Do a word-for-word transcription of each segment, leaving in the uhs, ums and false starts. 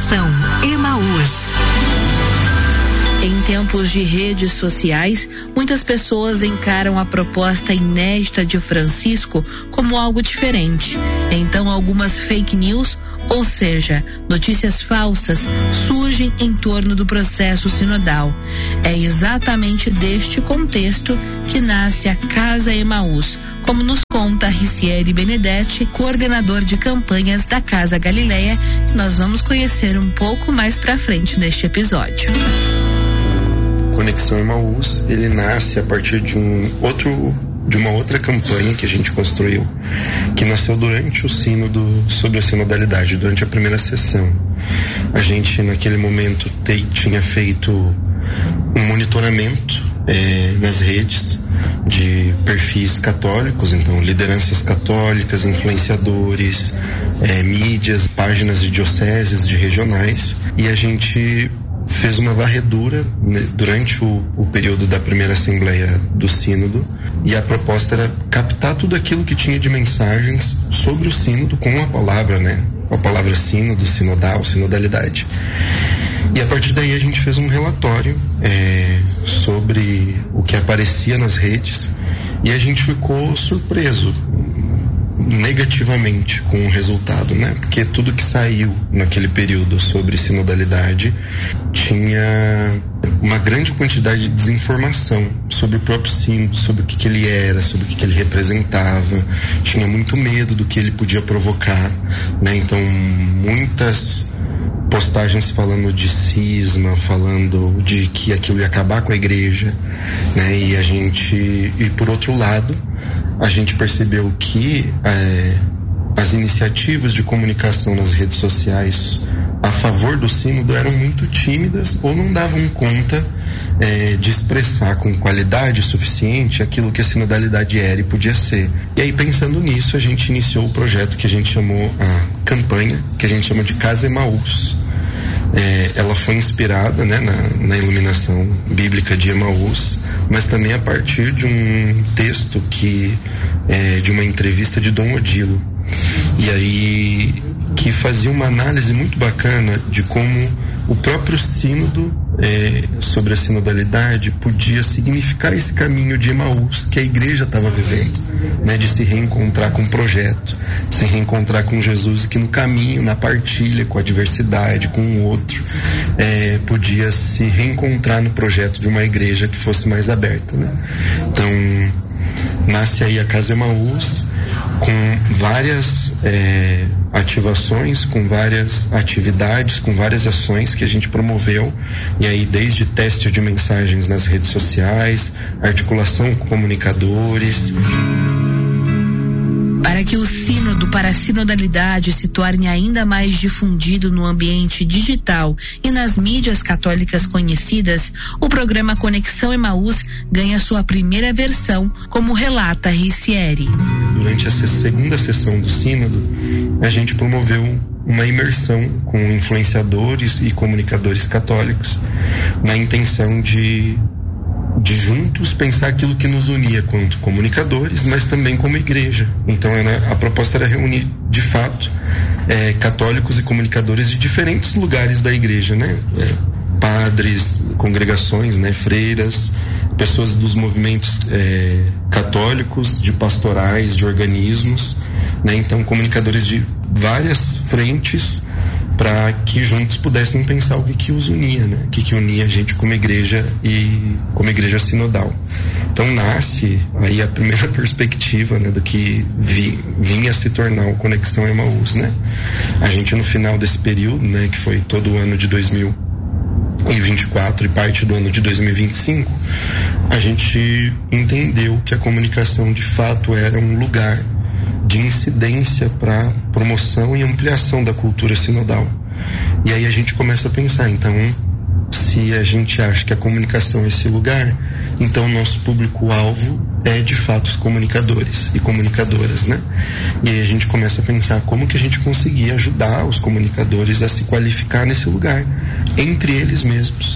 Conexão Emaús. Em tempos de redes sociais, muitas pessoas encaram a proposta inédita de Francisco como algo diferente. Então, algumas fake news, ou seja, notícias falsas, surgem em torno do processo sinodal. É exatamente deste contexto que nasce a Casa Emaús, como nos conta Ricieri Benedetti, coordenador de campanhas da Casa Galileia, que nós vamos conhecer um pouco mais pra frente neste episódio. Conexão Emaús, ele nasce a partir de um outro, de uma outra campanha que a gente construiu, que nasceu durante o sínodo sobre a sinodalidade, durante a primeira sessão. A gente, naquele momento, te, tinha feito um monitoramento eh, nas redes de perfis católicos, então lideranças católicas, influenciadores, eh, mídias, páginas de dioceses, de regionais, e a gente fez uma varredura, né, durante o, o período da primeira assembleia do sínodo, e a proposta era captar tudo aquilo que tinha de mensagens sobre o sínodo com a palavra, né, a palavra sínodo, sinodal, sinodalidade. E a partir daí a gente fez um relatório é, sobre o que aparecia nas redes, e a gente ficou surpreso negativamente com o resultado, né? Porque tudo que saiu naquele período sobre sinodalidade tinha uma grande quantidade de desinformação sobre o próprio sínodo, sobre o que, que ele era, sobre o que, que ele representava. Tinha muito medo do que ele podia provocar, né? Então, muitas postagens falando de cisma, falando de que aquilo ia acabar com a igreja, né? E a gente, e por outro lado, a gente percebeu que é, as iniciativas de comunicação nas redes sociais a favor do sínodo eram muito tímidas ou não davam conta é, de expressar com qualidade suficiente aquilo que a sinodalidade era e podia ser. E aí, pensando nisso, a gente iniciou o projeto que a gente chamou, a campanha, que a gente chama de Casa Emaús. É, ela foi inspirada, né, na, na iluminação bíblica de Emaús, mas também a partir de um texto que é, de uma entrevista de Dom Odilo, e aí que fazia uma análise muito bacana de como o próprio sínodo é, sobre a sinodalidade podia significar esse caminho de Emaús que a igreja estava vivendo, né, de se reencontrar com o projeto, se reencontrar com Jesus, e que no caminho, na partilha, com a diversidade, com o outro, é, podia se reencontrar no projeto de uma igreja que fosse mais aberta, né? Então, nasce aí a Casa Emaús, com várias é, ativações, com várias atividades, com várias ações que a gente promoveu, e aí desde teste de mensagens nas redes sociais, articulação com comunicadores. Para que o sínodo para a sinodalidade se torne ainda mais difundido no ambiente digital e nas mídias católicas conhecidas, o programa Conexão Emaús ganha sua primeira versão, como relata Ricieri. Durante essa segunda sessão do sínodo, a gente promoveu uma imersão com influenciadores e comunicadores católicos, na intenção de de juntos pensar aquilo que nos unia quanto comunicadores, mas também como igreja. Então era, a proposta era reunir, de fato, é, católicos e comunicadores de diferentes lugares da igreja, né? É, padres, congregações, né? Freiras, pessoas dos movimentos é, católicos, de pastorais, de organismos, né? Então comunicadores de várias frentes, para que juntos pudessem pensar o que, que os unia, né? O que, que unia a gente como igreja e como igreja sinodal. Então nasce aí a primeira perspectiva, né, do que vi, vinha se tornar o Conexão Emaús, né? A gente, no final desse período, né, que foi todo o ano de dois mil e vinte e quatro e parte do ano de dois mil e vinte e cinco, a gente entendeu que a comunicação de fato era um lugar de incidência para promoção e ampliação da cultura sinodal. E aí a gente começa a pensar, então, se a gente acha que a comunicação é esse lugar, então o nosso público-alvo é de fato os comunicadores e comunicadoras, né? E aí a gente começa a pensar como que a gente conseguia ajudar os comunicadores a se qualificar nesse lugar, entre eles mesmos,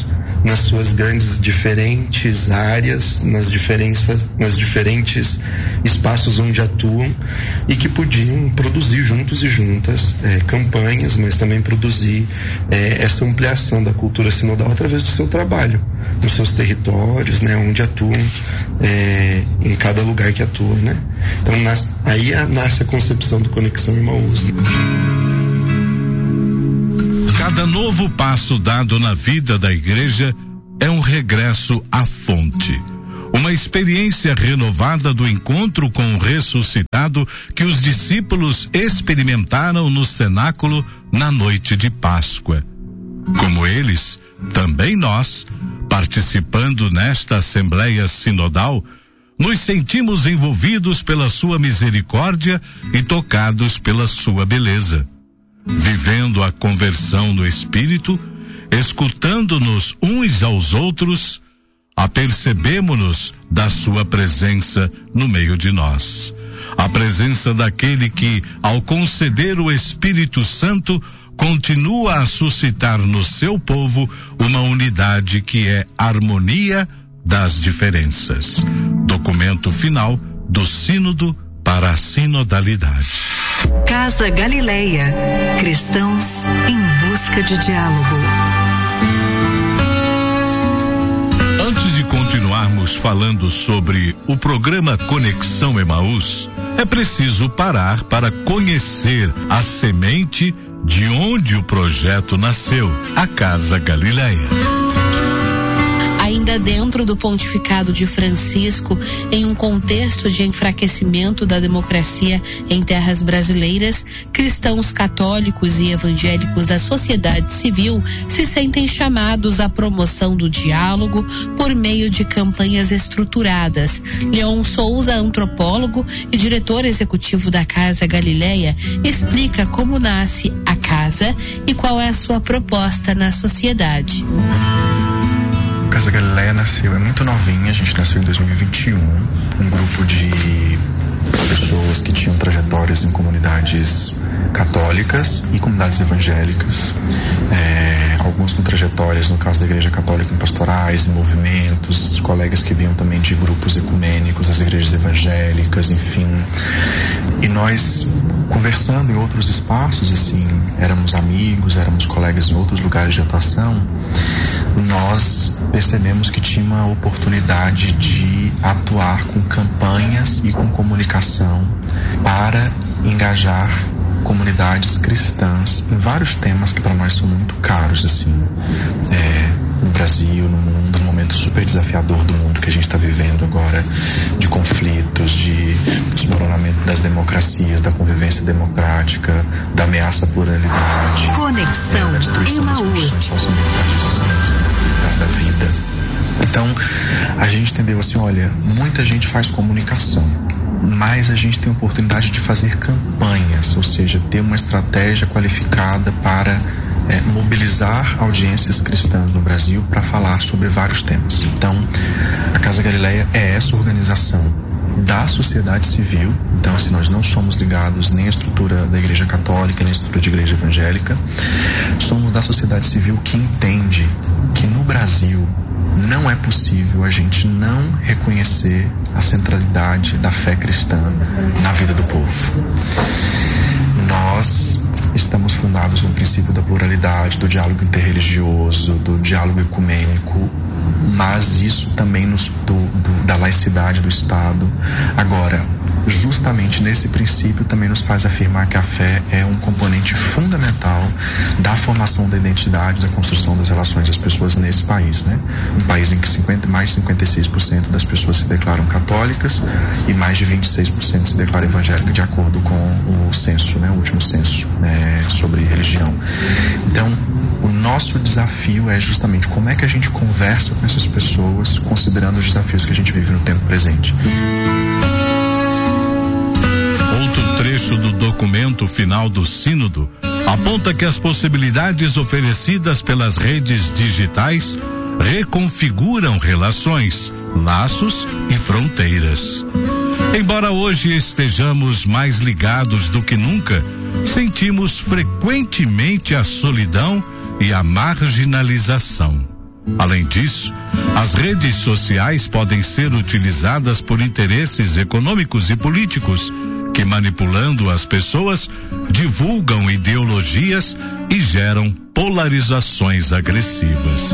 nas suas grandes diferentes áreas, nas diferenças, nas diferentes espaços onde atuam, e que podiam produzir juntos e juntas é, campanhas, mas também produzir é, essa ampliação da cultura sinodal através do seu trabalho, nos seus territórios, né, onde atuam, é, em cada lugar que atua, né? Então nas, aí nasce a concepção do Conexão Emaús. Cada novo passo dado na vida da igreja é um regresso à fonte. Uma experiência renovada do encontro com o ressuscitado que os discípulos experimentaram no cenáculo na noite de Páscoa. Como eles, também nós, participando nesta Assembleia Sinodal, nos sentimos envolvidos pela sua misericórdia e tocados pela sua beleza. Vivendo a conversão no Espírito, escutando-nos uns aos outros, apercebemo-nos da sua presença no meio de nós. A presença daquele que, ao conceder o Espírito Santo, continua a suscitar no seu povo uma unidade que é harmonia das diferenças. Documento final do Sínodo para a Sinodalidade. Casa Galileia. Cristãos em busca de diálogo. Antes de continuarmos falando sobre o programa Conexão Emaús, é preciso parar para conhecer a semente de onde o projeto nasceu, a Casa Galileia. Ainda dentro do pontificado de Francisco, em um contexto de enfraquecimento da democracia em terras brasileiras, cristãos católicos e evangélicos da sociedade civil se sentem chamados à promoção do diálogo por meio de campanhas estruturadas. Leon Souza, antropólogo e diretor executivo da Casa Galileia, explica como nasce a casa e qual é a sua proposta na sociedade. A Casa Galileia nasceu, é muito novinha, a gente nasceu em dois mil e vinte e um, um grupo de pessoas que tinham trajetórias em comunidades católicas e comunidades evangélicas, é, alguns com trajetórias, no caso da Igreja Católica, em pastorais, em movimentos, colegas que vinham também de grupos ecumênicos, as igrejas evangélicas, enfim. E nós, conversando em outros espaços, assim, éramos amigos, éramos colegas em outros lugares de atuação, nós percebemos que tinha uma oportunidade de atuar com campanhas e com comunicação para engajar comunidades cristãs em vários temas que para nós são muito caros, assim, é, no Brasil, no mundo, no momento super desafiador do mundo que a gente está vivendo agora, de conflitos, de desmoronamento das democracias, da convivência democrática, da ameaça à pluralidade, Conexão é, da destruição das condições socioambientais de existência, da, da vida. Então, a gente entendeu assim, olha, muita gente faz comunicação, mas a gente tem a oportunidade de fazer campanhas, ou seja, ter uma estratégia qualificada para é, mobilizar audiências cristãs no Brasil para falar sobre vários temas. Então, a Casa Galileia é essa organização da sociedade civil. Então, assim, nós não somos ligados nem à estrutura da Igreja Católica, nem à estrutura de Igreja Evangélica. Somos da sociedade civil que entende que no Brasil não é possível a gente não reconhecer a centralidade da fé cristã na vida do povo. Nós estamos fundados no princípio da pluralidade, do diálogo interreligioso, do diálogo ecumênico, mas isso também nos, do, do, da laicidade do Estado. Agora, justamente nesse princípio também nos faz afirmar que a fé é um componente fundamental da formação da identidade, da construção das relações das pessoas nesse país, né? Um país em que cinquenta, mais de cinquenta e seis por cento das pessoas se declaram católicas e mais de vinte e seis por cento se declaram evangélicas, de acordo com o censo, né? O último censo, né? Sobre religião. Então, o nosso desafio é justamente como é que a gente conversa com essas pessoas, considerando os desafios que a gente vive no tempo presente. Outro trecho do documento final do Sínodo aponta que as possibilidades oferecidas pelas redes digitais reconfiguram relações, laços e fronteiras. Embora hoje estejamos mais ligados do que nunca, sentimos frequentemente a solidão e a marginalização. Além disso, as redes sociais podem ser utilizadas por interesses econômicos e políticos que, manipulando as pessoas, divulgam ideologias e geram polarizações agressivas.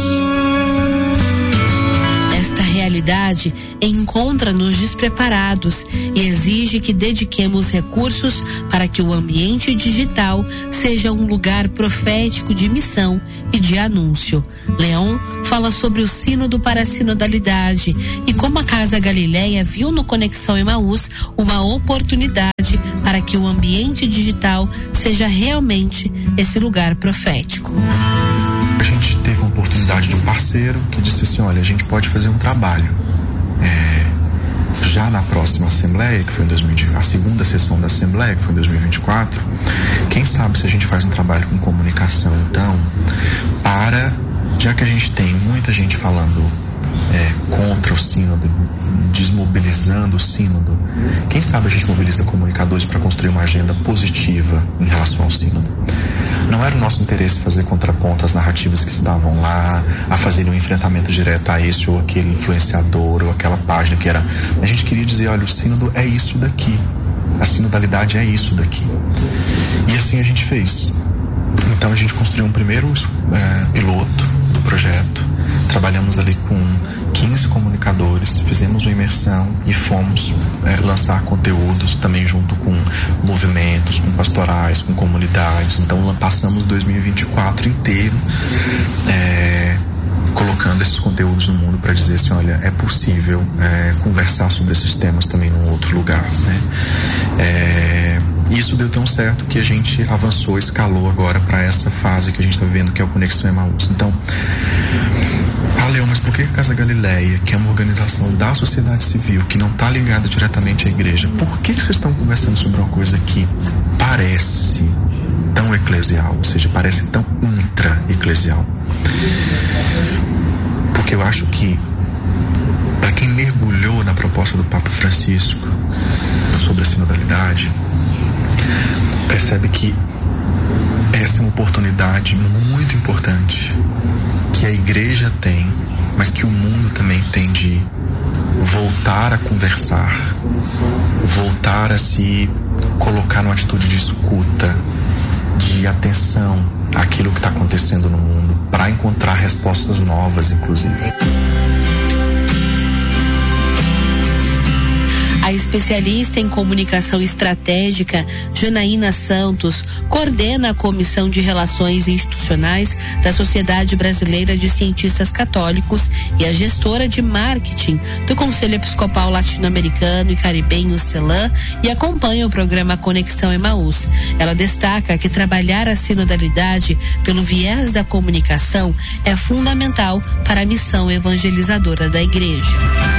Esta realidade encontra-nos despreparados e exige que dediquemos recursos para que o ambiente digital seja um lugar profético de missão e de anúncio. Leon fala sobre o sínodo para a sinodalidade e como a Casa Galileia viu no Conexão Emaús uma oportunidade para que o ambiente digital seja realmente esse lugar profético. A gente teve uma oportunidade de um parceiro que disse assim, olha, a gente pode fazer um trabalho é, já na próxima Assembleia, que foi em dois mil e vinte, a segunda sessão da Assembleia, que foi em dois mil e vinte e quatro, quem sabe se a gente faz um trabalho com comunicação, então, para, já que a gente tem muita gente falando é, contra o sínodo, desmobilizando o sínodo, quem sabe a gente mobiliza comunicadores para construir uma agenda positiva em relação ao sínodo. Não era o nosso interesse fazer contraponto às narrativas que estavam lá, a fazer um enfrentamento direto a esse ou aquele influenciador ou aquela página que era... A gente queria dizer, olha, o sínodo é isso daqui, a sinodalidade é isso daqui. E assim a gente fez. Então a gente construiu um primeiro é, piloto do projeto, trabalhamos ali com quinze comunicadores, fizemos uma imersão e fomos é, lançar conteúdos também junto com movimentos, com pastorais, com comunidades. Então passamos dois mil e vinte e quatro inteiro é, colocando esses conteúdos no mundo para dizer assim, olha, é possível é, conversar sobre esses temas também num outro lugar, né? É, isso deu tão certo que a gente avançou, escalou agora para essa fase que a gente está vivendo, que é o Conexão Emaús. Então, ah, Leon, mas por que a Casa Galileia, que é uma organização da sociedade civil, que não está ligada diretamente à igreja, por que, que vocês estão conversando sobre uma coisa que parece tão eclesial, ou seja, parece tão intra-eclesial? Porque eu acho que, para quem mergulhou na proposta do Papa Francisco sobre a sinodalidade, percebe que essa é uma oportunidade muito importante que a igreja tem, mas que o mundo também tem de voltar a conversar, voltar a se colocar numa atitude de escuta, de atenção àquilo que está acontecendo no mundo, para encontrar respostas novas, inclusive. A especialista em comunicação estratégica, Janaína Santos, coordena a Comissão de Relações Institucionais da Sociedade Brasileira de Cientistas Católicos e a gestora de marketing do Conselho Episcopal Latino-Americano e Caribenho, CELAM, e acompanha o programa Conexão Emaús. Ela destaca que trabalhar a sinodalidade pelo viés da comunicação é fundamental para a missão evangelizadora da Igreja.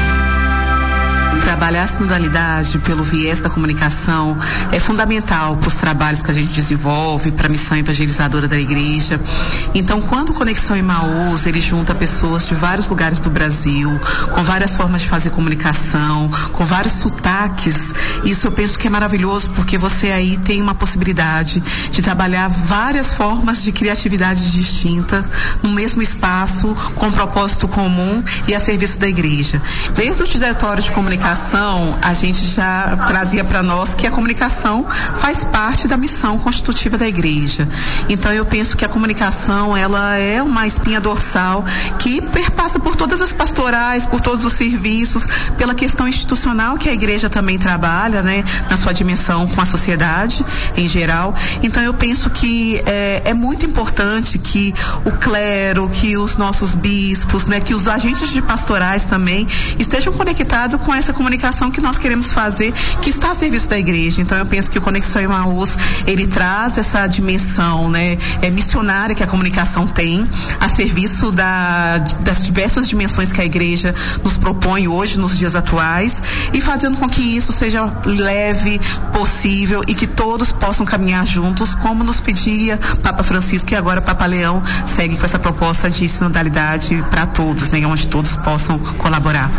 Trabalhar a sinodalidade pelo viés da comunicação é fundamental para os trabalhos que a gente desenvolve, para a missão evangelizadora da igreja. Então, quando o Conexão Emaús, ele junta pessoas de vários lugares do Brasil, com várias formas de fazer comunicação, com vários sotaques, isso eu penso que é maravilhoso, porque você aí tem uma possibilidade de trabalhar várias formas de criatividade distinta no mesmo espaço, com um propósito comum e a serviço da igreja. Desde o diretório de comunicação, a gente já trazia para nós que a comunicação faz parte da missão constitutiva da igreja. Então eu penso que a comunicação, ela é uma espinha dorsal que perpassa por todas as pastorais, por todos os serviços, pela questão institucional que a igreja também trabalha, né, na sua dimensão com a sociedade em geral. Então eu penso que é, é muito importante que o clero, que os nossos bispos, né, que os agentes de pastorais também estejam conectados com essa comunicação que nós queremos fazer, que está a serviço da igreja. Então eu penso que o Conexão Emaús, ele traz essa dimensão, né, é, missionária que a comunicação tem, a serviço da, das diversas dimensões que a igreja nos propõe hoje, nos dias atuais, e fazendo com que isso seja leve, possível, e que todos possam caminhar juntos, como nos pedia Papa Francisco, e agora Papa Leão segue com essa proposta de sinodalidade para todos, né, onde todos possam colaborar.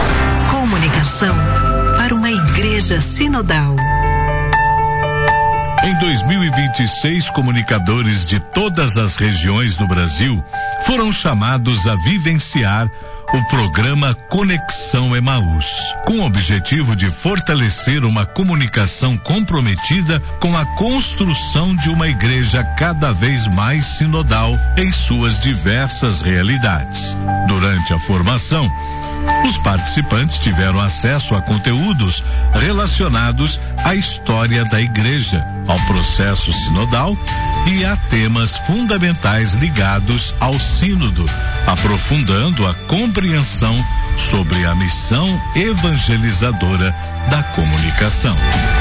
Comunicação para uma igreja sinodal. Em dois mil e vinte e seis, comunicadores de todas as regiões do Brasil foram chamados a vivenciar o programa Conexão Emaús, com o objetivo de fortalecer uma comunicação comprometida com a construção de uma igreja cada vez mais sinodal em suas diversas realidades. Durante a formação, os participantes tiveram acesso a conteúdos relacionados à história da igreja, ao processo sinodal e a temas fundamentais ligados ao sínodo, aprofundando a compreensão sobre a missão evangelizadora da comunicação.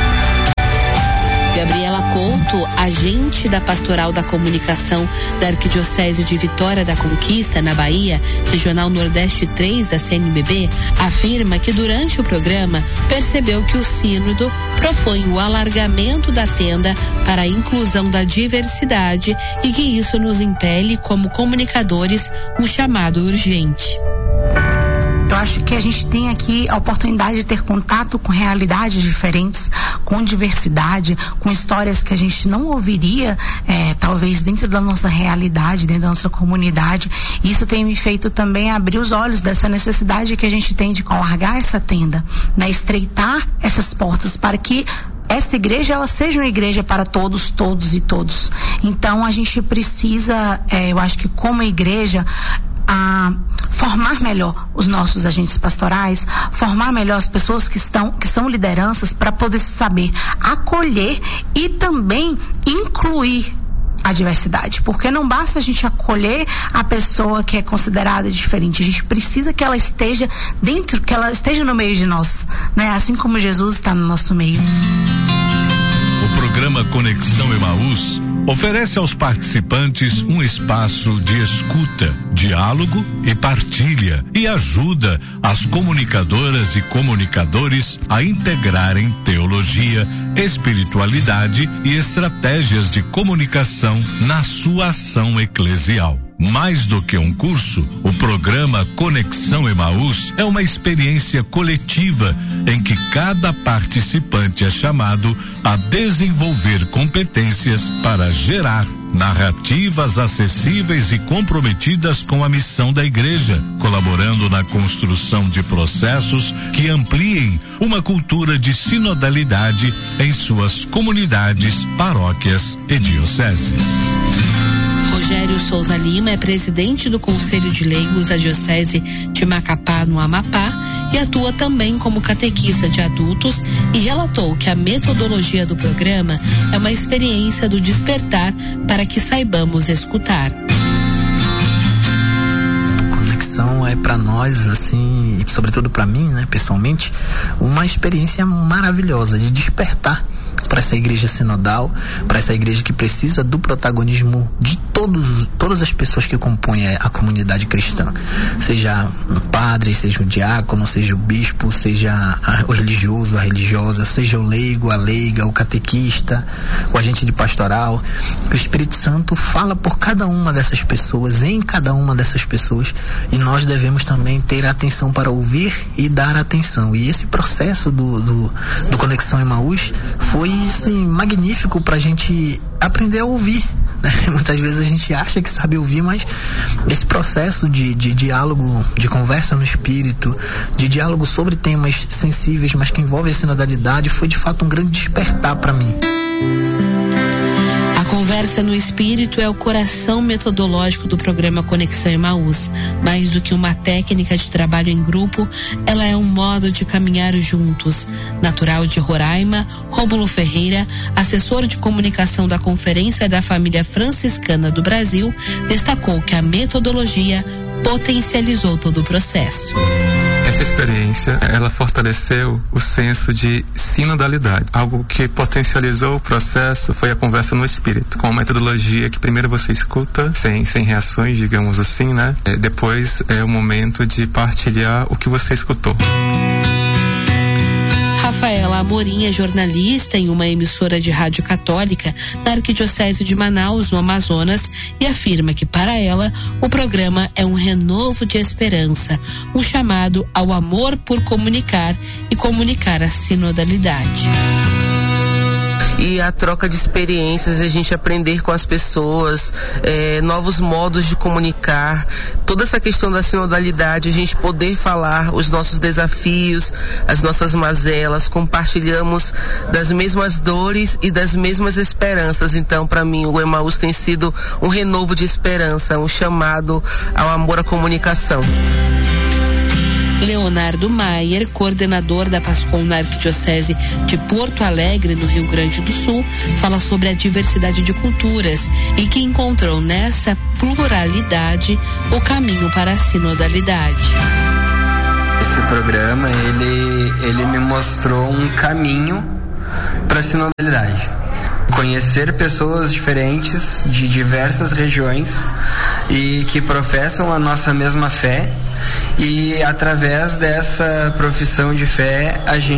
Gabriela Couto, agente da Pastoral da Comunicação da Arquidiocese de Vitória da Conquista, na Bahia, Regional Nordeste três da C N B B, afirma que durante o programa percebeu que o sínodo propõe o alargamento da tenda para a inclusão da diversidade e que isso nos impele, como comunicadores, um chamado urgente. Eu acho que a gente tem aqui a oportunidade de ter contato com realidades diferentes, com diversidade, com histórias que a gente não ouviria, é, talvez dentro da nossa realidade, dentro da nossa comunidade. Isso tem me feito também abrir os olhos dessa necessidade que a gente tem de alargar essa tenda, né, estreitar essas portas para que esta igreja, ela seja uma igreja para todos, todos e todos. Então a gente precisa, é, eu acho que como igreja, a formar melhor os nossos agentes pastorais, formar melhor as pessoas que estão, que são lideranças, para poder saber acolher e também incluir a diversidade, porque não basta a gente acolher a pessoa que é considerada diferente, a gente precisa que ela esteja dentro, que ela esteja no meio de nós, né? Assim como Jesus está no nosso meio. O programa Conexão Emaús oferece aos participantes um espaço de escuta, diálogo e partilha e ajuda as comunicadoras e comunicadores a integrarem teologia, espiritualidade e estratégias de comunicação na sua ação eclesial. Mais do que um curso, o programa Conexão Emaús é uma experiência coletiva em que cada participante é chamado a desenvolver competências para gerar narrativas acessíveis e comprometidas com a missão da igreja, colaborando na construção de processos que ampliem uma cultura de sinodalidade em suas comunidades, paróquias e dioceses. Rogério Souza Lima é presidente do Conselho de Leigos da Diocese de Macapá, no Amapá, e atua também como catequista de adultos, e relatou que a metodologia do programa é uma experiência do despertar para que saibamos escutar. Conexão é para nós, assim, e sobretudo para mim, né, pessoalmente, uma experiência maravilhosa de despertar para essa igreja sinodal, para essa igreja que precisa do protagonismo de todos, todas as pessoas que compõem a comunidade cristã, seja um padre, seja um diácono, seja o bispo, seja a, o religioso, a religiosa, seja o leigo, a leiga, o catequista, o agente de pastoral. O Espírito Santo fala por cada uma dessas pessoas, em cada uma dessas pessoas, e nós devemos também ter atenção para ouvir e dar atenção. E esse processo do, do, do Conexão Emaús foi assim, magnífico para a gente aprender a ouvir, né? Muitas vezes a gente acha que sabe ouvir, mas esse processo de, de diálogo, de conversa no espírito, de diálogo sobre temas sensíveis, mas que envolvem a sinodalidade, foi de fato um grande despertar para mim. A conversa no espírito é o coração metodológico do programa Conexão Emaús. Mais do que uma técnica de trabalho em grupo, ela é um modo de caminhar juntos. Natural de Roraima, Rômulo Ferreira, assessor de comunicação da Conferência da Família Franciscana do Brasil, destacou que a metodologia potencializou todo o processo. Essa experiência, ela fortaleceu o senso de sinodalidade. Algo que potencializou o processo foi a conversa no espírito, com a metodologia que primeiro você escuta, sem, sem reações, digamos assim, né? É, depois é o momento de partilhar o que você escutou. Rafaela Amorim é jornalista em uma emissora de rádio católica na Arquidiocese de Manaus, no Amazonas, e afirma que para ela o programa é um renovo de esperança, um chamado ao amor por comunicar e comunicar a sinodalidade. e a troca de experiências, a gente aprender com as pessoas, é, novos modos de comunicar, toda essa questão da sinodalidade, a gente poder falar os nossos desafios, as nossas mazelas, compartilhamos das mesmas dores e das mesmas esperanças. Então, para mim, o Emaús tem sido um renovo de esperança, um chamado ao amor à comunicação. Leonardo Maier, coordenador da PASCOM na Arquidiocese de Porto Alegre, no Rio Grande do Sul, fala sobre a diversidade de culturas e que encontrou nessa pluralidade o caminho para a sinodalidade. Esse programa, ele, ele me mostrou um caminho para a sinodalidade. Conhecer pessoas diferentes de diversas regiões e que professam a nossa mesma fé, e através dessa profissão de fé a gente